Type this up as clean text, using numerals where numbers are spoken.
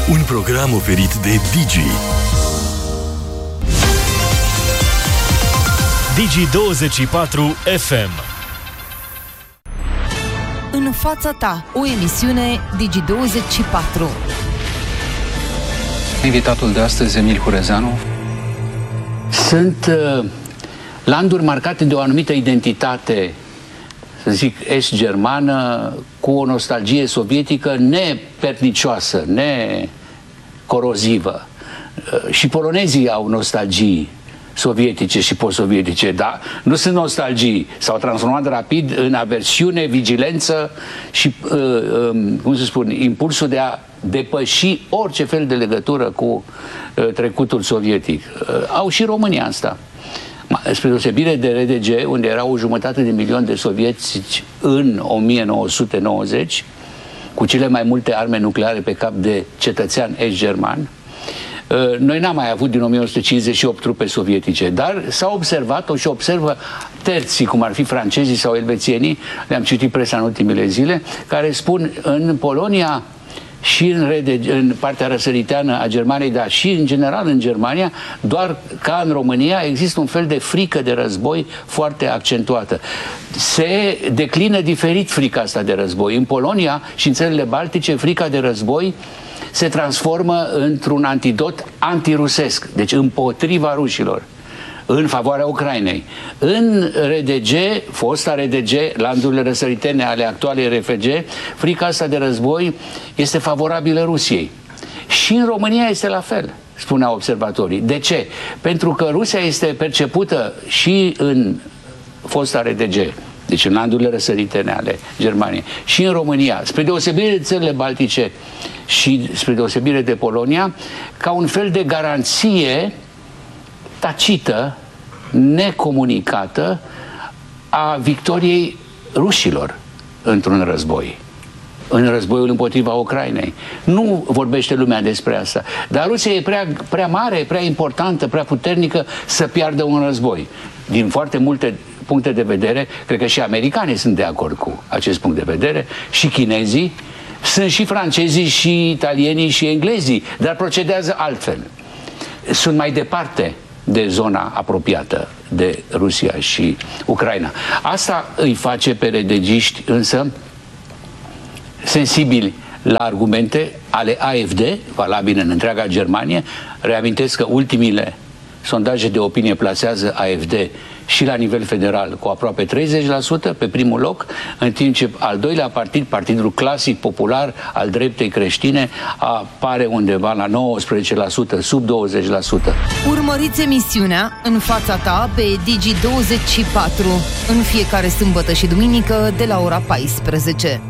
Un program oferit de Digi. Digi24 FM. În fața ta, o emisiune Digi24. Invitatul de astăzi, Emil Hurezeanu. Sunt landuri marcate de o anumită identitate, să zic, est-germană, cu o nostalgie sovietică nepernicioasă, necorozivă. Și polonezii au nostalgii sovietice și post-sovietice, dar nu sunt nostalgii. S-au transformat rapid în aversiune, vigilență și, cum să spun, impulsul de a depăși orice fel de legătură cu trecutul sovietic. Au și România asta. Spre deosebire de RDG, unde era 1,5 milion de sovietici în 1990, cu cele mai multe arme nucleare pe cap de cetățean est-german, noi n-am mai avut din 1958 trupe sovietice, dar s-a observat-o și observă terții, cum ar fi francezii sau elvețienii, le-am citit presa în ultimele zile, care spun în Polonia și în partea răsăriteană a Germaniei, dar și în general în Germania, doar ca în România, există un fel de frică de război foarte accentuată. Se declină diferit frica asta de război. În Polonia și în țările baltice, frica de război se transformă într-un antidot antirusesc, deci împotriva rușilor, în favoarea Ucrainei. În RDG, fosta RDG, landurile răsăritene ale actualei RFG, frica asta de război este favorabilă Rusiei. Și în România este la fel, spuneau observatorii. De ce? Pentru că Rusia este percepută și în fosta RDG, deci în landurile răsăritene ale Germaniei, și în România, spre deosebire de țările baltice și spre deosebire de Polonia, ca un fel de garanție tacită, necomunicată a victoriei rușilor într-un război, în războiul împotriva Ucrainei. Nu vorbește lumea despre asta, dar Rusia e prea mare, prea importantă, prea puternică să piardă un război. Din foarte multe puncte de vedere, cred că și americanii sunt de acord cu acest punct de vedere, și chinezii, sunt și francezii, și italienii, și englezii, dar procedează altfel. Sunt mai departe de zona apropiată de Rusia și Ucraina. Asta îi face pe redegiști însă sensibili la argumente ale AfD, valabile în întreaga Germanie. Reamintesc că ultimile sondaje de opinie plasează AfD și la nivel federal cu aproape 30% pe primul loc, în timp ce al doilea partid, partidul clasic popular al dreptei creștine, apare undeva la 19%, sub 20%. Urmăriți emisiunea În fața ta pe Digi24 în fiecare sâmbătă și duminică de la ora 14.